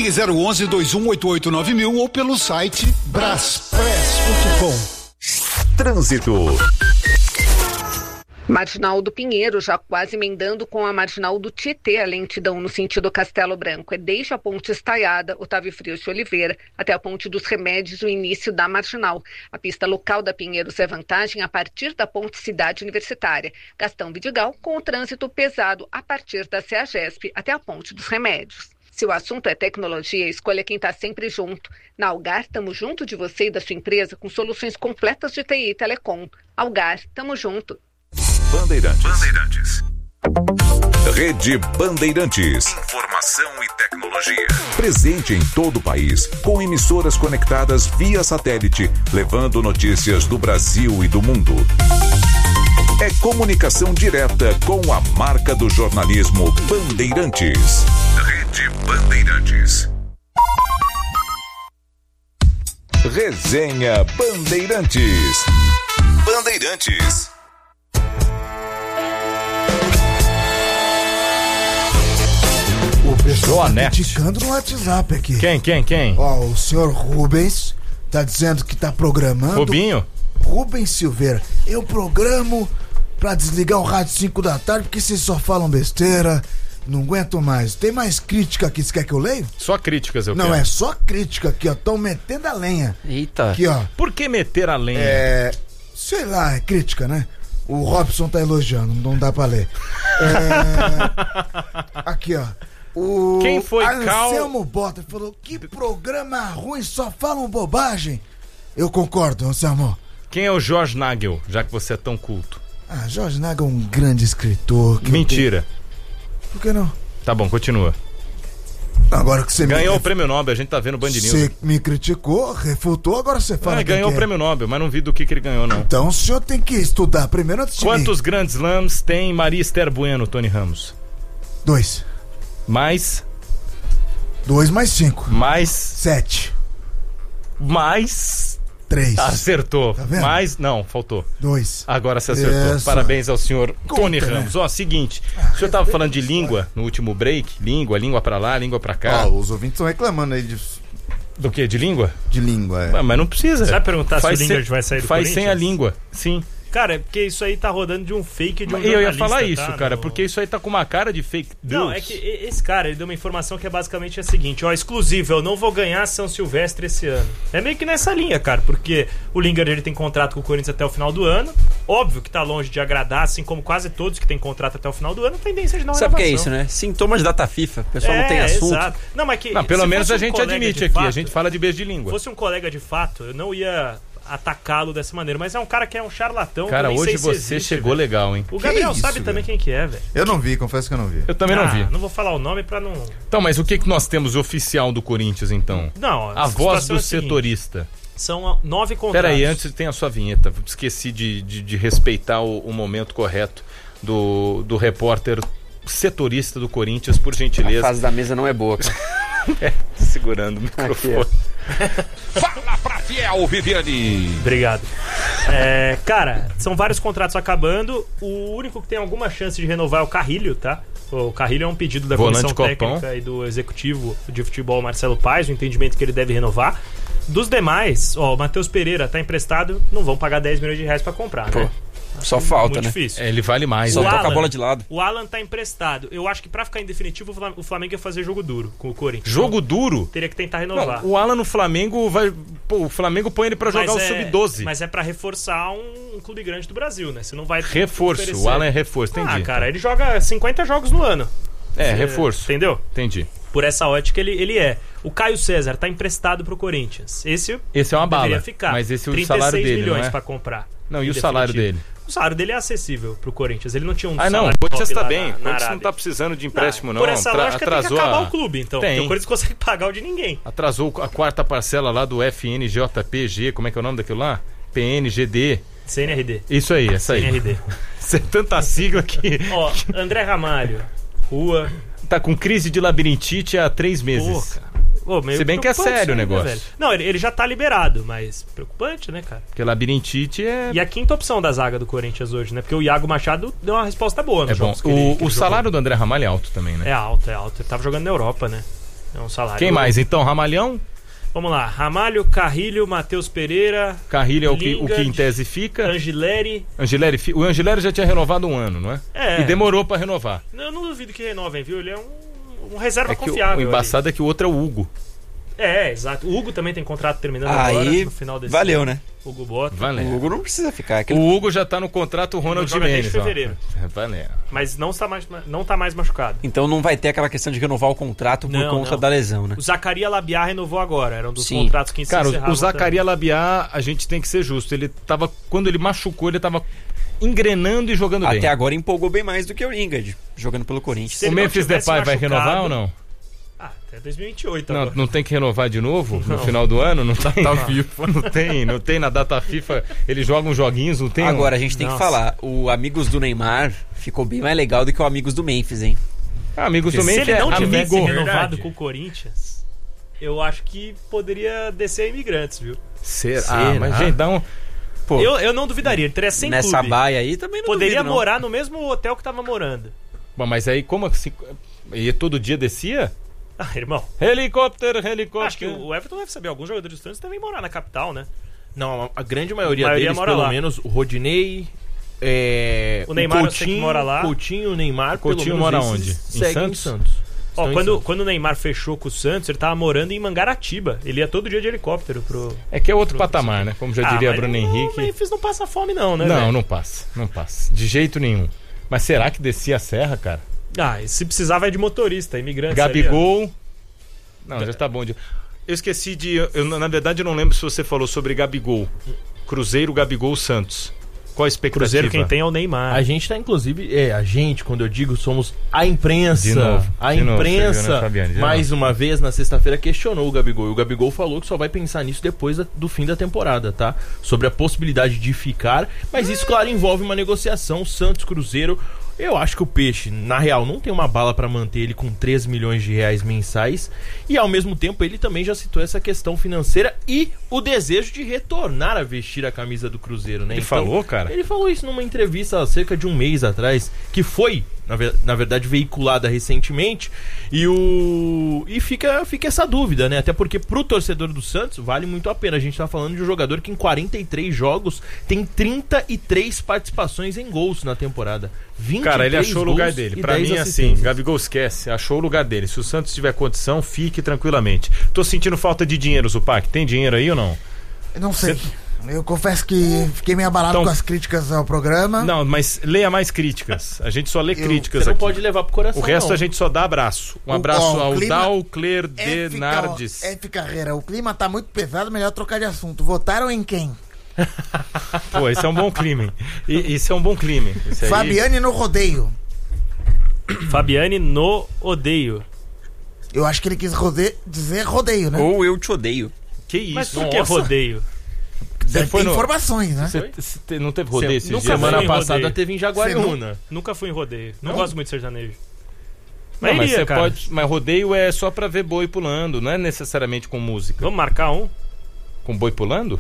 Ligue 011-2188-9000 ou pelo site braspress.com. Trânsito. Marginal do Pinheiro, já quase emendando com a Marginal do Tietê, a lentidão no sentido Castelo Branco. É desde a Ponte Estaiada, Otávio Frias de Oliveira, até a Ponte dos Remédios, o início da Marginal. A pista local da Pinheiros é vantagem a partir da Ponte Cidade Universitária. Gastão Vidigal, com o trânsito pesado a partir da CEAGESP até a Ponte dos Remédios. Se o assunto é tecnologia, escolha quem está sempre junto. Na Algar, estamos junto de você e da sua empresa com soluções completas de TI e Telecom. Algar, tamo junto. Bandeirantes. Rede Bandeirantes. Informação e tecnologia. Presente em todo o país, com emissoras conectadas via satélite, levando notícias do Brasil e do mundo. É comunicação direta com a marca do jornalismo Bandeirantes. Rede Bandeirantes. Resenha Bandeirantes. Bandeirantes. O pessoal tá criticando no WhatsApp aqui. Quem? Ó, o senhor Rubens tá dizendo que tá programando. Rubinho? Rubens Silveira. Eu programo pra desligar o rádio 5 da tarde porque vocês só falam besteira. Não aguento mais. Tem mais crítica aqui, você quer que eu leia? Só críticas eu Não, quero. é só crítica aqui, ó. Tão metendo a lenha. Eita. Aqui, ó. Por que meter a lenha? Sei lá, é crítica, né? O Robson tá elogiando, não dá pra ler. Aqui, ó. Quem foi Anselmo Bota falou: que programa ruim, só falam bobagem. Eu concordo, Anselmo. Quem é o Jorge Nagel, já que você é tão culto? Jorge Nagel é um grande escritor. Mentira. Por que não? Tá bom, continua. Agora que você ganhou o prêmio Nobel, a gente tá vendo Band News. Você me criticou, refutou, agora você fala. Ganhou o prêmio Nobel, mas não vi do que ele ganhou, não. Então o senhor tem que estudar primeiro antes de Quantos Grand Slams tem Maria Esther Bueno, Tony Ramos? 2. Mais? 2 mais 5. Mais? 7. Mais? 3. Acertou. Tá vendo? Mais? Não, faltou. 2. Agora você acertou. Parabéns ao senhor Tony Ramos. Ó, seguinte, o senhor tava falando de língua no último break. Língua pra lá, língua pra cá. Os ouvintes estão reclamando aí do quê? De língua? De língua, Mas não precisa. Você vai perguntar se o Lingard vai sair do Faz Corinthians? sem a língua, sim. Cara, é porque isso aí tá rodando de um fake de um jornalista. Eu ia falar isso, tá? cara, porque isso aí tá com uma cara de fake news. Não, é que esse cara, ele deu uma informação que é basicamente a seguinte, ó, exclusivo, eu não vou ganhar São Silvestre esse ano. É meio que nessa linha, cara, porque o Lingard, ele tem contrato com o Corinthians até o final do ano, óbvio que tá longe de agradar, assim como quase todos que tem contrato até o final do ano, tendência de não renovação. Sabe o que é isso, né? Sintomas de data FIFA, o pessoal não tem assunto. Exato. Não, mas que, pelo menos a gente admite aqui, a gente fala de beijo de língua. Se fosse um colega de fato, eu não ia atacá-lo dessa maneira, mas é um cara que é um charlatão. Cara, hoje você chegou legal, hein? O Gabriel sabe também quem que é, velho. Eu não vi, confesso que eu não vi. Eu também não vi. Não vou falar o nome pra não... Então, mas o que nós temos oficial do Corinthians, então? Não, a voz do setorista. São 9 contratos. Peraí, antes tem a sua vinheta. Esqueci de respeitar o momento correto do repórter setorista do Corinthians, por gentileza. A fase da mesa não é boa, cara. Segurando o microfone. Fala pra Fiel, Viviane. Obrigado. Cara, são vários contratos acabando. O único que tem alguma chance de renovar é o Carrilho, tá? O Carrilho é um pedido da comissão técnica e do executivo de futebol Marcelo Paes, o entendimento que ele deve renovar. Dos demais, o Matheus Pereira tá emprestado, não vão pagar 10 milhões de reais pra comprar, né? Só falta, muito né? Difícil. Ele vale mais. Só toca a bola de lado. O Alan tá emprestado. Eu acho que pra ficar em definitivo o Flamengo ia fazer jogo duro com o Corinthians. Jogo duro? Teria que tentar renovar. Não, o Alan no Flamengo vai... Pô, o Flamengo põe ele pra jogar o Sub-12. Mas é pra reforçar um clube grande do Brasil, né? Você não vai... Reforço. Oferecer. O Alan é reforço, entendi. Cara, ele joga 50 jogos no ano. Reforço. Entendeu? Entendi. Por essa ótica ele é. O Caio César tá emprestado pro Corinthians. Esse é uma bala. Ficar. Mas esse é o salário dele, 36 milhões não é? pra comprar. Não, e o salário dele? O salário dele é acessível pro Corinthians. Ele não tinha um salário. Não, o Corinthians tá bem. O Corinthians não tá precisando de empréstimo, não. Por essa lógica tem que acabar o clube, então. Tem. Porque o Corinthians consegue pagar o de ninguém. Atrasou a quarta parcela lá do FNJPG. Como é que é o nome daquilo lá? PNGD. CNRD. Isso aí, essa aí. CNRD. Você é tanta sigla que... Ó, André Ramalho. Rua... Tá com crise de labirintite há 3 meses. Se bem que é sério o negócio. Né, não, ele já tá liberado, mas preocupante, né, cara? Porque labirintite é... E a quinta opção da zaga do Corinthians hoje, né? Porque o Iago Machado deu uma resposta boa nos jogos. O salário do André Ramalho é alto também, né? É alto. Ele tava jogando na Europa, né? É um salário. Quem mais? Então, Ramalhão? Vamos lá. Ramalho, Carrilho, Matheus Pereira. Carrilho é o que em tese fica. Angileri. O Angileri já tinha renovado um ano, não é? E demorou pra renovar. Eu não duvido que renovem, viu? Ele é um reserva confiável. O embaçado é que o outro é o Hugo. Exato. O Hugo também tem contrato terminando agora, no final desse valeu, ano. Né? Hugo Bota. Valeu. O Hugo não precisa ficar. O Hugo já tá no contrato Ronald Gimenez. Desde fevereiro. Valeu. Mas não tá mais machucado. Então não vai ter aquela questão de renovar o contrato por conta da lesão, né? O Zacaria Labiar renovou agora. Era um dos contratos que Cara, o Zacaria Labiar, a gente tem que ser justo. Quando ele machucou, ele tava engrenando e jogando bem. Até agora empolgou bem mais do que o Ingrid, jogando pelo Corinthians. O Memphis Depay vai renovar ou não? Até 2028 agora. Não tem que renovar de novo no final do ano? Não tem na FIFA. Não tem na data FIFA. Eles jogam joguinhos, não tem. Agora a gente tem que falar. O Amigos do Neymar ficou bem mais legal do que o Amigos do Memphis, hein? Amigos do Memphis se ele não tivesse renovado com o Corinthians, eu acho que poderia descer a Imigrantes, viu? Será? Mas gente, dá um... Pô, eu não duvidaria. Ele teria 100 clube. Nessa baia aí também não poderia duvido, morar no mesmo hotel que tava morando. Bom, mas aí como assim? E todo dia descia? Irmão. Helicóptero. Acho que o Everton deve saber. Alguns jogadores do Santos devem morar na capital, né? Não, a grande maioria deles, pelo menos, o Rodinei, o Neymar, eu sei que mora lá. Coutinho, o Neymar, Coutinho mora onde? Em Santos. Quando o Neymar fechou com o Santos, ele tava morando em Mangaratiba. Ele ia todo dia de helicóptero pro... É que é outro patamar, né? Como já diria Bruno Henrique. O Memphis não passa fome não, né? Não passa. De jeito nenhum. Mas será que descia a serra, cara? E se precisar vai de motorista, imigrante. Gabigol... Não, já tá bom. Eu esqueci na verdade, eu não lembro se você falou sobre Gabigol. Cruzeiro, Gabigol, Santos. Qual a expectativa? Cruzeiro quem tem é o Neymar. A gente tá, inclusive... quando eu digo, somos a imprensa. De novo, imprensa, Fabiane, mais uma vez, na sexta-feira, questionou o Gabigol. E o Gabigol falou que só vai pensar nisso depois do fim da temporada, tá? Sobre a possibilidade de ficar. Mas isso, claro, envolve uma negociação. Santos, Cruzeiro... Eu acho que o Peixe, na real, não tem uma bala pra manter ele com 3 milhões de reais mensais. E ao mesmo tempo ele também já citou essa questão financeira e o desejo de retornar a vestir a camisa do Cruzeiro, né? Ele falou, cara? Ele falou isso numa entrevista há cerca de um mês atrás, que foi, na verdade, veiculada recentemente. E fica essa dúvida, né? Até porque pro torcedor do Santos vale muito a pena. A gente tá falando de um jogador que em 43 jogos tem 33 participações em gols na temporada. Cara, ele achou o lugar dele. Pra mim, assim, Gabigol esquece. Achou o lugar dele. Se o Santos tiver condição, fique tranquilamente. Tô sentindo falta de dinheiro, Zupac. Tem dinheiro aí ou não? Eu não sei. Eu confesso que fiquei meio abalado com as críticas ao programa. Não, mas leia mais críticas. A gente só lê críticas aqui. Você não aqui. Pode levar pro coração. O resto a gente só dá abraço. Um abraço ao Dalcler de Nardes. Carreira, o clima tá muito pesado, melhor trocar de assunto. Votaram em quem? Pô, esse é um bom crime. Isso é um bom crime. Fabiane no rodeio. Fabiane no odeio. Eu acho que ele quis dizer rodeio, né? Ou eu te odeio. Que isso? Mas por que rodeio? Deve ter informações, né? Você não teve rodeio esses dias? Semana passada teve em Jaguariúna. Nunca fui em rodeio. Não gosto muito de sertanejo. Mas você pode. Mas rodeio é só pra ver boi pulando, não é necessariamente com música. Vamos marcar um? Com boi pulando?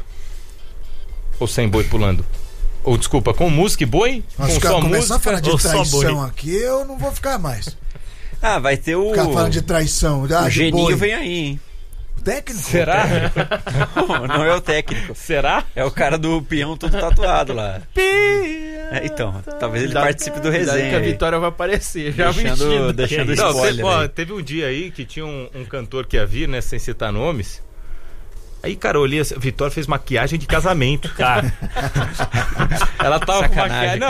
Ou sem boi pulando? Ou desculpa, com música e boi? Nossa, com só música? Começar a falar de traição aqui, eu não vou ficar mais. Vai ter o... Ficar falando de traição. O Geninho vem aí, hein? O técnico? Será? Não é o técnico. Será? É o cara do peão todo tatuado lá. Então, talvez ele participe do resenha. Que a Vitória vai aparecer, já deixando spoiler. Teve um dia aí que tinha um cantor que ia vir, né, sem citar nomes. Aí, cara, eu olhei, a Vitória fez maquiagem de casamento. Cara. Ela tava com maquiagem. Não,